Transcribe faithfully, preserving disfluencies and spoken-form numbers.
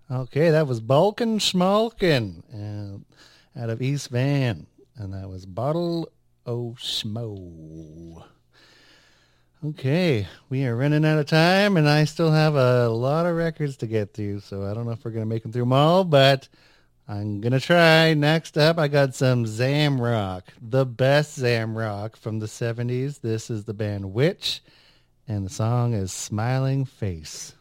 Okay, that was Balkan Schmalkin uh, out of East Van. And that was Bottle o' Schmo. Okay, we are running out of time, and I still have a lot of records to get through, so I don't know if we're going to make them through them all, but I'm going to try. Next up, I got some Zamrock, the best Zamrock from the seventies. This is the band Witch, and the song is Smiling Face.